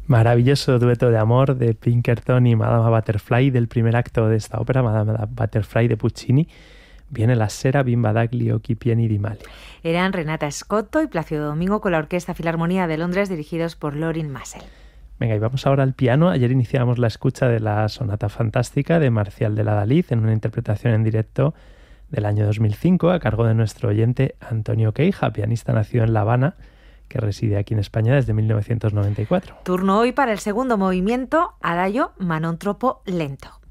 Maravilloso dueto de amor de Pinkerton y Madama Butterfly del primer acto de esta ópera, Madama Butterfly de Puccini. Viene la sera Bimba Daglio Chipieni di Mali. Eran Renata Scotto y Plácido Domingo con la Orquesta Filarmonía de Londres dirigidos por Lorin Maazel. Venga, y vamos ahora al piano. Ayer iniciamos la escucha de la Sonata Fantástica de Marcial de Ladalit en una interpretación en directo del año 2005 a cargo de nuestro oyente Antonio Queija, pianista nacido en La Habana, que reside aquí en España desde 1994. Turno hoy para el segundo movimiento, Adagio Manon troppo lento.